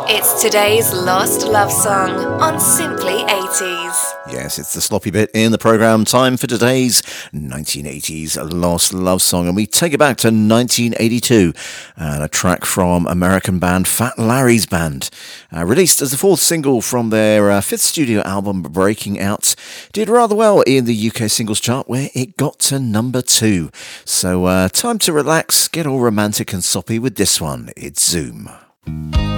It's today's Lost Love Song on Simply 80s. Yes, it's the sloppy bit in the programme. Time for today's 1980s Lost Love Song. And we take it back to 1982 and a track from American band Fat Larry's Band. Released as the fourth single from their fifth studio album, Breaking Out. Did rather well in the UK singles chart where it got to number 2. So time to relax, get all romantic and soppy with this one. It's Zoom.